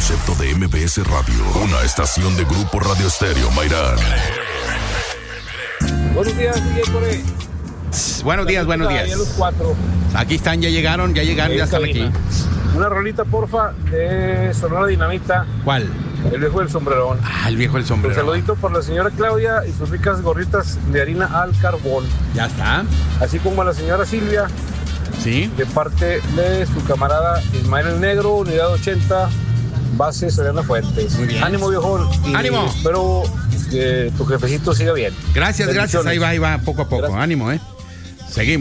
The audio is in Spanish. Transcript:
concepto de MBS Radio, una estación de Grupo Radio Estéreo Mairán. Buenos días, DJ Corey. Buenos días. Ahí a los 4. Aquí están, ya llegaron, ya están aquí. Una rolita, porfa, de Sonora Dinamita. ¿Cuál? El viejo del sombrerón. El viejo del Un sombrero. saludito por la señora Claudia y sus ricas gorritas de harina al carbón. Ya está. Así como a la señora Silvia, Sí. de parte de su camarada Ismael el Negro, unidad 80, base Soriana Fuentes. Muy bien. Ánimo, viejón. Y ¡Ánimo! espero que tu jefecito siga bien. Gracias. Bendiciones. Ahí va, poco a poco. Gracias. Ánimo, Seguimos.